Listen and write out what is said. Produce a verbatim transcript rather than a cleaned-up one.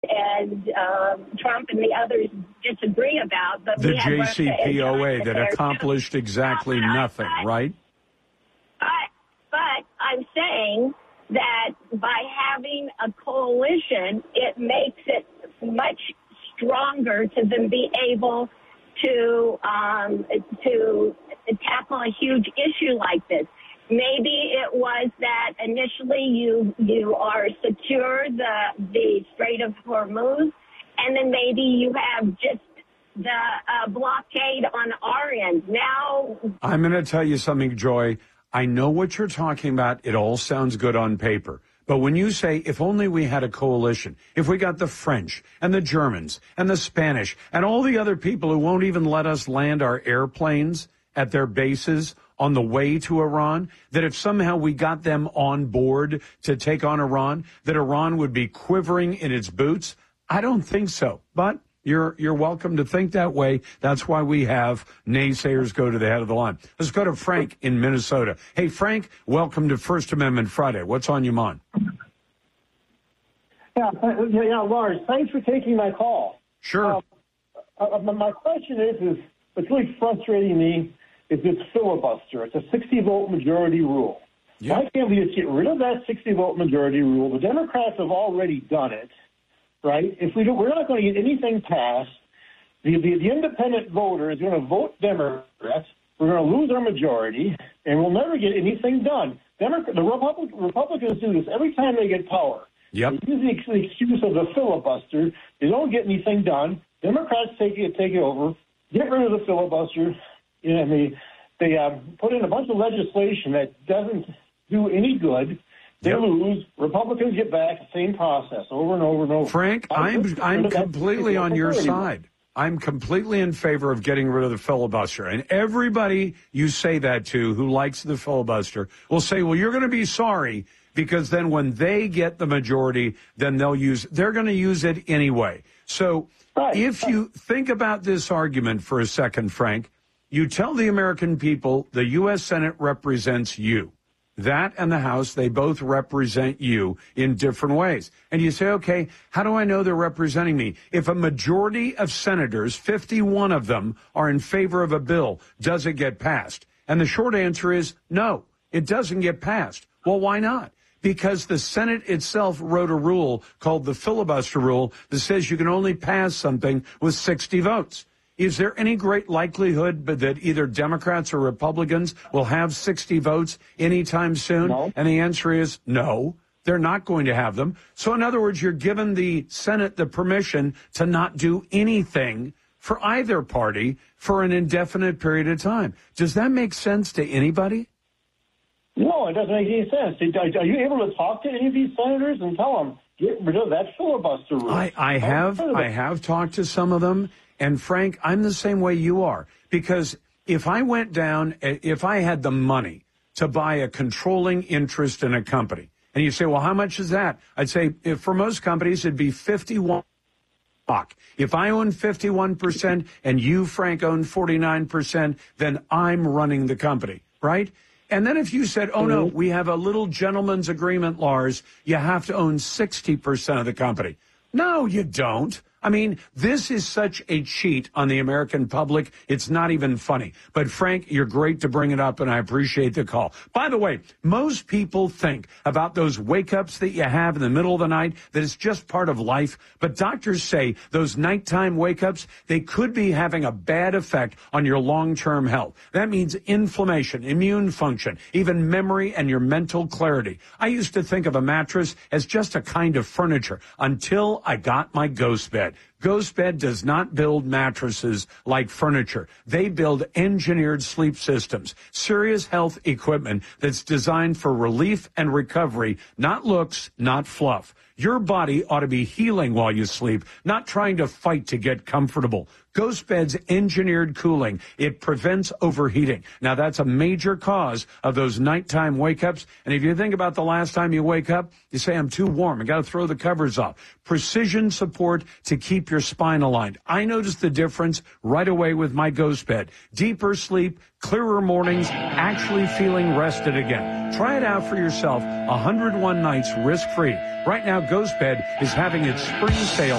and um, Trump and the others disagree about. But the we J C P O A that accomplished exactly no, nothing, but, right? But, but I'm saying that by having a coalition, it makes it much stronger to then be able to um, to tackle a huge issue like this. Maybe it was that initially you you are secure the the Strait of Hormuz, and then maybe you have just the uh, blockade on our end. Now, I'm going to tell you something, Joy. I know what you're talking about. It all sounds good on paper. But when you say, if only we had a coalition, if we got the French and the Germans and the Spanish and all the other people who won't even let us land our airplanes at their bases on the way to Iran, that if somehow we got them on board to take on Iran, that Iran would be quivering in its boots? I don't think so. But you're you're welcome to think that way. That's why we have naysayers go to the head of the line. Let's go to Frank in Minnesota. Hey, Frank, welcome to First Amendment Friday. What's on your mind? Yeah, yeah, yeah, Lars, thanks for taking my call. Sure. Um, uh, my question is, is what's really frustrating me is this filibuster. It's a sixty-vote majority rule. Yep. Why can't we just get rid of that sixty-vote majority rule? The Democrats have already done it, right? If we do, we're not going to get anything passed. The, the, the independent voter is going to vote Democrats. We're going to lose our majority, and we'll never get anything done. Democrat, the Republic, Republicans do this every time they get power. Yep. They use the, the excuse of the filibuster. They don't get anything done. Democrats take it, take it over, get rid of the filibuster, and they they uh, put in a bunch of legislation that doesn't do any good. They Yep. lose. Republicans get back. Same process over and over and over. Frank, I'm I'm completely on your side. I'm completely in favor of getting rid of the filibuster. And everybody you say that to who likes the filibuster will say, well, you're going to be sorry because then when they get the majority, then they'll use, they're going to use it anyway. So right. if you think about this argument for a second, Frank, you tell the American people the U S Senate represents you. That and the House, they both represent you in different ways. And you say, okay, how do I know they're representing me? If a majority of senators, fifty-one of them, are in favor of a bill, does it get passed? And the short answer is no, it doesn't get passed. Well, why not? Because the Senate itself wrote a rule called the filibuster rule that says you can only pass something with sixty votes. Is there any great likelihood that either Democrats or Republicans will have sixty votes anytime soon? No. And the answer is no, they're not going to have them. So in other words, you're giving the Senate the permission to not do anything for either party for an indefinite period of time. Does that make sense to anybody? No, it doesn't make any sense. Are you able to talk to any of these senators and tell them, get rid of that filibuster rule? I, I have. I have talked to some of them. And Frank, I'm the same way you are, because if I went down, if I had the money to buy a controlling interest in a company, and you say, well, how much is that? I'd say if for most companies, it'd be fifty-one. If I own fifty-one percent and you, Frank, own forty-nine percent, then I'm running the company, right? And then if you said, oh, no, we have a little gentleman's agreement, Lars, you have to own sixty percent of the company. No, you don't. I mean, this is such a cheat on the American public. It's not even funny. But, Frank, you're great to bring it up, and I appreciate the call. By the way, most people think about those wake-ups that you have in the middle of the night, that it's just part of life. But doctors say those nighttime wake-ups, they could be having a bad effect on your long-term health. That means inflammation, immune function, even memory and your mental clarity. I used to think of a mattress as just a kind of furniture until I got my Ghost Bed. Ghost Bed does not build mattresses like furniture. They build engineered sleep systems, serious health equipment that's designed for relief and recovery, not looks, not fluff. Your body ought to be healing while you sleep, not trying to fight to get comfortable. Ghost Bed's engineered cooling, it prevents overheating. Now, that's a major cause of those nighttime wake-ups. And if you think about the last time you wake up, you say, I'm too warm. I got to throw the covers off. Precision support to keep your spine aligned. I noticed the difference right away with my Ghost Bed. Deeper sleep, clearer mornings, actually feeling rested again. Try it out for yourself. one hundred one nights risk-free. Right now, GhostBed is having its spring sale